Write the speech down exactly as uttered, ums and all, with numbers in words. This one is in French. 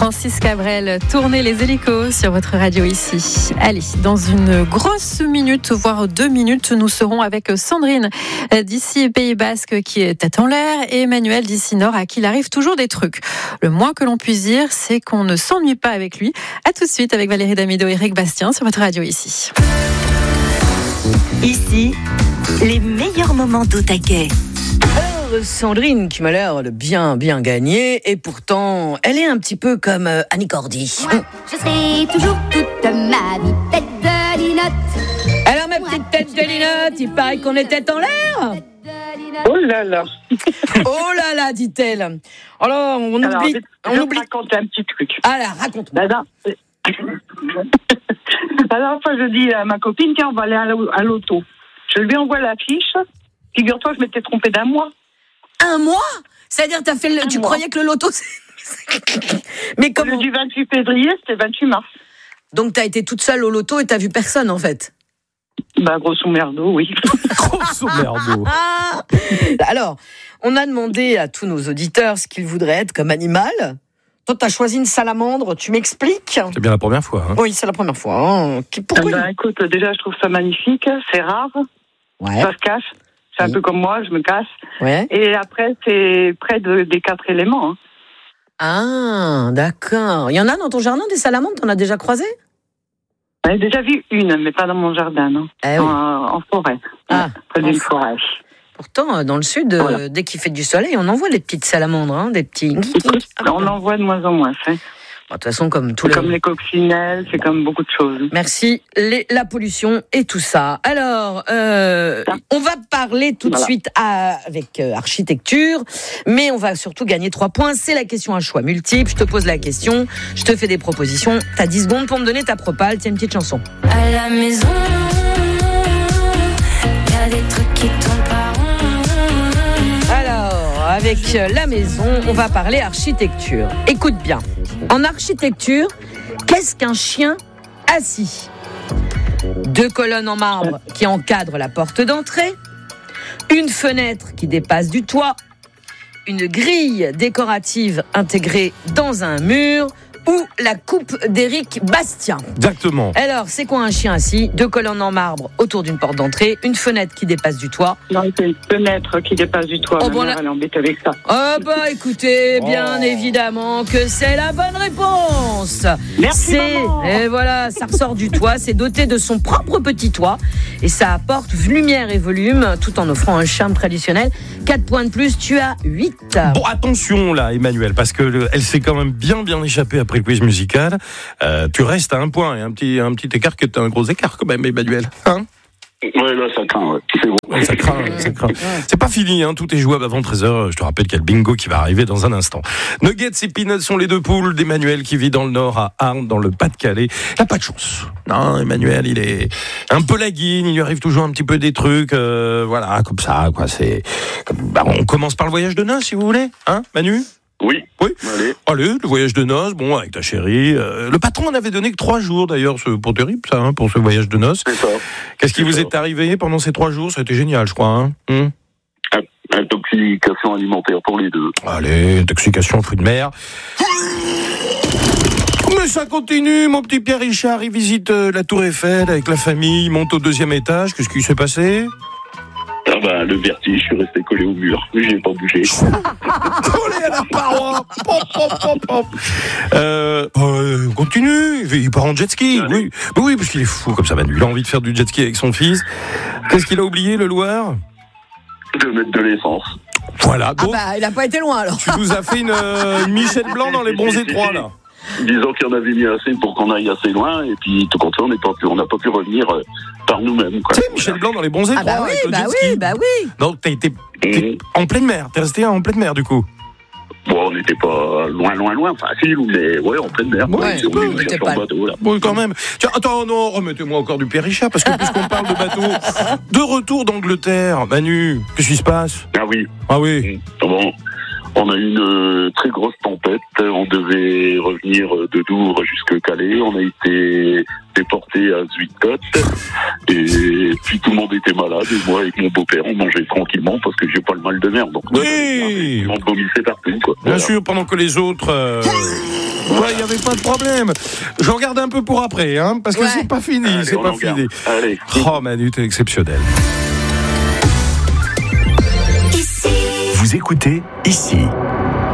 Francis Cabrel, tournez les hélicos sur votre radio ici. Allez, dans une grosse minute, voire deux minutes, nous serons avec Sandrine d'ici Pays Basque qui est tête en l'air et Emmanuel d'ici Nord à qui il arrive toujours des trucs. Le moins que l'on puisse dire, c'est qu'on ne s'ennuie pas avec lui. À tout de suite avec Valérie Damido et Eric Bastien sur votre radio ici. Ici, les meilleurs moments d'Au Taquet. Alors, Sandrine qui m'a l'air de bien, bien gagner, et pourtant, elle est un petit peu comme euh, Annie Cordy. Moi, je serai toujours toute ma vie tête de linotte. Alors, ma petite tête de linotte, il paraît qu'on est tête en l'air. Oh là là. Oh là là, dit-elle. Alors, on Alors, oublie... je, on je oublie... vais te raconter un petit truc. Alors, raconte-moi. La dernière la dernière fois, je dis à ma copine, tiens, on va aller à l'auto. Je lui envoie la fiche. Figure-toi, je m'étais trompée d'un mois. Un mois ? C'est-à-dire, t'as fait le... tu mois. croyais que le loto... Mais comment... Au lieu du vingt-huit février, c'était vingt-huit mars. Donc, t'as été toute seule au loto et t'as vu personne, en fait. Bah, grosso merdo, oui. Grosso merdo. Ah Alors, on a demandé à tous nos auditeurs ce qu'ils voudraient être comme animal. Toi, t'as choisi une salamandre, tu m'expliques ? C'est bien la première fois. Hein. Oui, c'est la première fois. Hein. Pourquoi Bah, écoute, déjà, je trouve ça magnifique. C'est rare. Ouais. Ça se cache. C'est un Oui. peu comme moi, je me cache. Ouais. Et après, c'est près de, des quatre éléments. Hein. Ah, d'accord. Il y en a dans ton jardin des salamandres, t'en as déjà croisé ? J'en ai déjà vu une, mais pas dans mon jardin, non. Eh oui. en, en forêt. Ah, près en d'une forêt. forêt. Pourtant, dans le sud, euh, Voilà. dès qu'il fait du soleil, on en voit les petites salamandres, hein, des petits... Écoute, on en voit de moins en moins. Hein. De toute façon, comme tous C'est les... comme les coccinelles, c'est comme beaucoup de choses. Merci. Les, la pollution et tout ça. Alors, euh, on va parler tout de Voilà. suite à, avec euh, architecture, mais on va surtout gagner trois points. C'est la question à choix multiple. Je te pose la question, je te fais des propositions. T'as dix secondes pour me donner ta propale. Tiens, une petite chanson. À la maison, y a des trucs qui tombent pas rond. Alors, avec la maison, on va parler architecture. Écoute bien. En architecture, qu'est-ce qu'un chien assis ? Deux colonnes en marbre qui encadrent la porte d'entrée, une fenêtre qui dépasse du toit, une grille décorative intégrée dans un mur ou la coupe d'Éric Bastien. Exactement. Alors, c'est quoi un chien assis ? Deux colonnes en marbre autour d'une porte d'entrée, une fenêtre qui dépasse du toit. Non, c'est une fenêtre qui dépasse du toit. Oh, Ma bon, mère, là- elle est embêtée avec ça. Oh bah écoutez, bien évidemment que c'est la bonne réponse. Merci, C'est maman. et voilà, ça ressort du toit, c'est doté de son propre petit toit et ça apporte lumière et volume tout en offrant un charme traditionnel. quatre points de plus, tu as huit. Bon, attention là, Emmanuel, parce que le- elle s'est quand même bien bien échappée après le quiz musical. Euh, tu restes à un point et un petit un petit écart que t'as un gros écart quand même, Emmanuel. Hein ? Ouais, là, ça craint, ouais. C'est bon. Ouais, ça craint, ça craint. C'est pas fini, hein, tout est jouable avant treize heures. Je te rappelle qu'il y a le bingo qui va arriver dans un instant. Nuggets et Peanuts sont les deux poules d'Emmanuel qui vit dans le Nord, à Arnes, dans le Pas-de-Calais. Il n'a pas de chance. Non, Emmanuel, il est un peu laguine, il lui arrive toujours un petit peu des trucs, euh, voilà, comme ça, quoi. C'est, comme- bah, on commence par le voyage de noces, si vous voulez, hein, Manu ? Oui. Oui. Allez. Allez, le voyage de noces, bon, avec ta chérie. Euh, le patron en avait donné que trois jours, d'ailleurs, ce, pour terrible, ça, hein, pour ce voyage de noces. C'est ça. Qu'est-ce qui C'est vous ça. est arrivé pendant ces trois jours ? Ça a été génial, je crois, hein. Hum Intoxication alimentaire pour les deux. Allez, intoxication, fruits de mer. Mais ça continue, mon petit Pierre Richard, il visite euh, la Tour Eiffel avec la famille, il monte au deuxième étage. Qu'est-ce qui s'est passé ? Ah bah, le vertige, je suis resté collé au mur. J'ai pas bougé. Collé à la paroi. Pop, pop, pop, pop. Euh, euh, continue, il il part en jet ski. Allez. Oui, mais oui, parce qu'il est fou comme ça, Manu. Il a envie de faire du jet ski avec son fils. Qu'est-ce qu'il a oublié, le Loir ? De mettre de l'essence. Voilà, Ah donc bah, il a pas été loin alors. tu nous as fait une, euh, une Michel Blanc dans les bronzés trois, là. Disons qu'il y en avait mis assez pour qu'on aille assez loin, et puis tout compte fait, on n'est pas pu, on n'a pas pu revenir euh, par nous-mêmes. Quoi. Tu sais, Michel Blanc dans les bronzés Ah bah trois, oui, avec le bah jet oui, ski. bah oui. Donc t'as été t'es Mhm. en pleine mer, t'es resté en pleine mer du coup. Bon, on n'était pas loin, loin, loin, facile, mais ouais, en pleine mer. Ouais, on on est était chercher pas- en bateau, là. Bon, quand même. Tiens, attends, non, remettez-moi encore du Pierre Richard, parce que puisqu'on parle de bateau, de retour d'Angleterre, Manu, qu'est-ce qui se passe ? Ah oui. Ah oui. Bon, on a eu une euh, très grosse tempête. On devait revenir de Douvres jusque Calais. On a été déporté à Zuidcote. Et puis tout le monde était malade. Et moi, avec mon beau-père, on mangeait tranquillement parce que j'ai pas le mal de mer. Donc, Oui. on vomissait partout, quoi. Bien Voilà. sûr, pendant que les autres euh, Ouais, il n'y avait pas de problème. Je regarde un peu pour après, hein, parce que Ouais. c'est pas fini, Allez, c'est on pas en garde. fini. Allez. Oh, Manu, t'es exceptionnel. Ici. Vous écoutez ici.